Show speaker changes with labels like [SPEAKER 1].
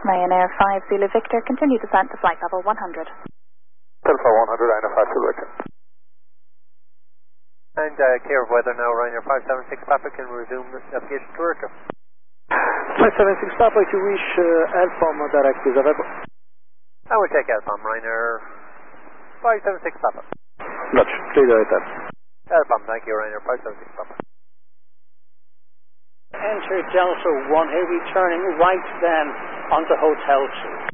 [SPEAKER 1] Ryanair 5 Zulu Victor, continue descent to flight level 100.
[SPEAKER 2] Delta 100, Ryanair 5 Zulu Victor.
[SPEAKER 3] And clear of weather now, Ryanair 576 Papa can resume navigation to aircraft.
[SPEAKER 4] 576 Papa to reach Alpha direct is available.
[SPEAKER 3] I will take Alpha, Ryanair 576 Papa.
[SPEAKER 4] Gotcha, clear direct
[SPEAKER 3] Alpha, thank you, Ryanair 576 Papa.
[SPEAKER 5] Enter Delta 1 here, returning right then onto Hotel 2.